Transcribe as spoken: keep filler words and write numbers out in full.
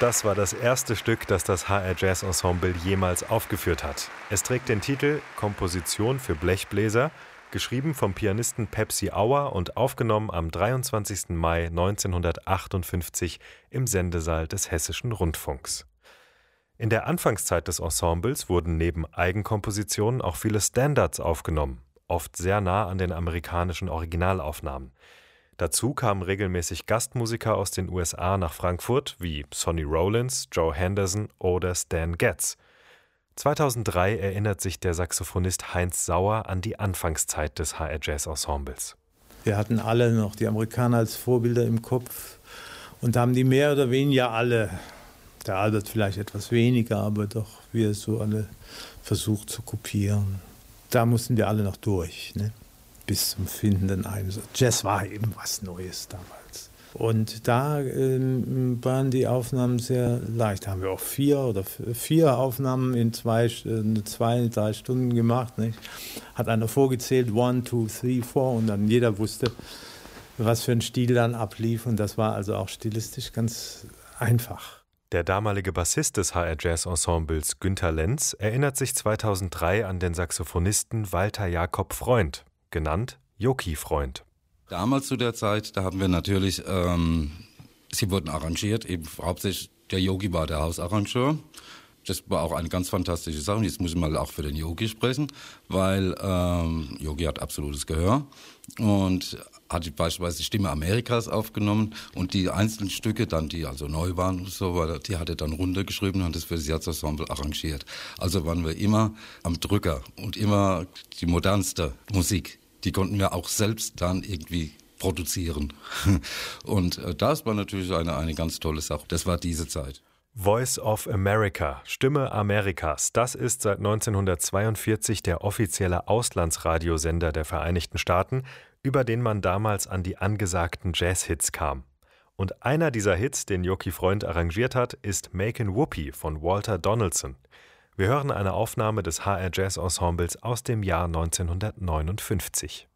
Das war das erste Stück, das das H R Jazz Ensemble jemals aufgeführt hat. Es trägt den Titel »Komposition für Blechbläser«, geschrieben vom Pianisten Pepsi Auer und aufgenommen am dreiundzwanzigsten Mai neunzehnhundertachtundfünfzig im Sendesaal des Hessischen Rundfunks. In der Anfangszeit des Ensembles wurden neben Eigenkompositionen auch viele Standards aufgenommen, oft sehr nah an den amerikanischen Originalaufnahmen. Dazu kamen regelmäßig Gastmusiker aus den U S A nach Frankfurt, wie Sonny Rollins, Joe Henderson oder Stan Getz. zweitausenddrei erinnert sich der Saxophonist Heinz Sauer an die Anfangszeit des H R Jazz Ensembles. Wir hatten alle noch die Amerikaner als Vorbilder im Kopf und haben die mehr oder weniger alle, der Albert vielleicht etwas weniger, aber doch wir so alle versucht zu kopieren. Da mussten wir alle noch durch, ne? Bis zum findenden Einsatz. Jazz war eben was Neues damals. Und da ähm, waren die Aufnahmen sehr leicht. Da haben wir auch vier oder vier Aufnahmen in zwei, äh, zwei drei Stunden gemacht. Nicht? Hat einer vorgezählt, one, two, three, four, und dann jeder wusste, was für ein Stil dann ablief. Und das war also auch stilistisch ganz einfach. Der damalige Bassist des H R Jazz Ensembles, Günter Lenz, erinnert sich zweitausenddrei an den Saxophonisten Walter Jakob Freund, genannt Joki Freund. Damals zu der Zeit, da haben wir natürlich, ähm, sie wurden arrangiert, eben hauptsächlich der Joki war der Hausarrangeur. Das war auch eine ganz fantastische Sache. Jetzt muss ich mal auch für den Joki sprechen, weil ähm, Joki hat absolutes Gehör und hat beispielsweise die Stimme Amerikas aufgenommen und die einzelnen Stücke dann, die also neu waren und so, die hat er dann runtergeschrieben und das für das Jazz-Ensemble arrangiert. Also waren wir immer am Drücker und immer die modernste Musik. Die konnten wir auch selbst dann irgendwie produzieren. Und äh, das war natürlich eine, eine ganz tolle Sache. Das war diese Zeit. Voice of America, Stimme Amerikas, das ist seit neunzehnhundertzweiundvierzig der offizielle Auslandsradiosender der Vereinigten Staaten, über den man damals an die angesagten Jazzhits kam. Und einer dieser Hits, den Joki Freund arrangiert hat, ist Makin' Whoopie von Walter Donaldson. Wir hören eine Aufnahme des H R Jazz Ensembles aus dem Jahr neunzehnhundertneunundfünfzig.